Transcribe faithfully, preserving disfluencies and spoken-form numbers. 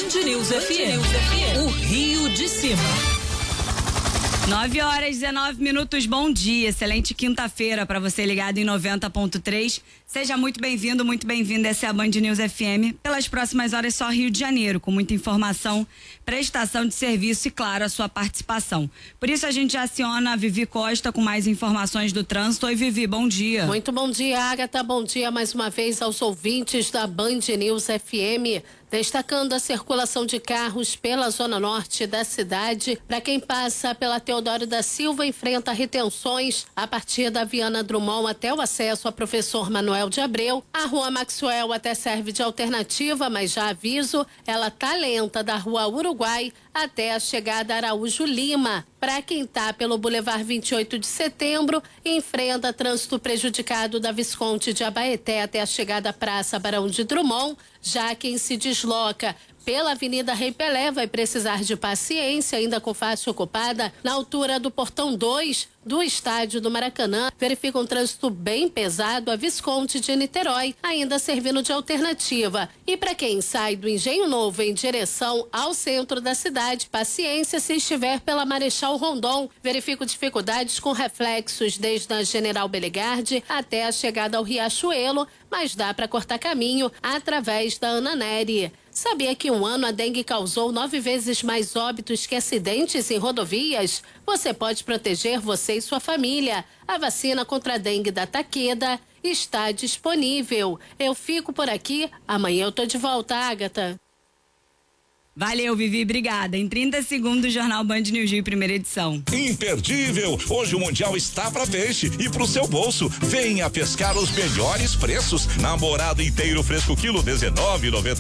Band News F M, o Rio de Cima. nove horas e dezenove minutos, bom dia, excelente quinta-feira para você ligado em noventa ponto três. Seja muito bem-vindo, muito bem-vinda. Essa é a Band News F M. Pelas próximas horas, só Rio de Janeiro, com muita informação, prestação de serviço e, claro, a sua participação. Por isso, a gente já aciona a Vivi Costa com mais informações do trânsito. Oi, Vivi, bom dia. Muito bom dia, Agatha. Bom dia mais uma vez aos ouvintes da Band News F M. Destacando a circulação de carros pela zona norte da cidade. Para quem passa pela Teodoro da Silva, enfrenta retenções a partir da Viana Drummond até o acesso a Professor Manuel de Abreu. A Rua Maxwell até serve de alternativa, mas já aviso, ela tá lenta da Rua Uruguai até a chegada a Araújo Lima. Para quem tá pelo Boulevard vinte e oito de setembro, enfrenta trânsito prejudicado da Visconde de Abaeté até a chegada à Praça Barão de Drummond. Já quem se desloca pela Avenida Rei Pelé vai precisar de paciência, ainda com faixa ocupada na altura do Portão dois do Estádio do Maracanã. Verifica um trânsito bem pesado a Visconde de Niterói, ainda servindo de alternativa. E para quem sai do Engenho Novo em direção ao centro da cidade, paciência se estiver pela Marechal Rondon. Verifico dificuldades com reflexos desde a General Belegarde até a chegada ao Riachuelo, mas dá para cortar caminho através da Ana Nery. Sabia que um ano a dengue causou nove vezes mais óbitos que acidentes em rodovias? Você pode proteger você e sua família. A vacina contra a dengue da Takeda está disponível. Eu fico por aqui. Amanhã eu tô de volta, Agatha. Valeu, Vivi, obrigada. Em trinta segundos, Jornal Band News Rio, primeira edição. Imperdível! Hoje o Mundial está para peixe e pro seu bolso. Venha pescar os melhores preços. Namorado inteiro fresco quilo dezenove e noventa.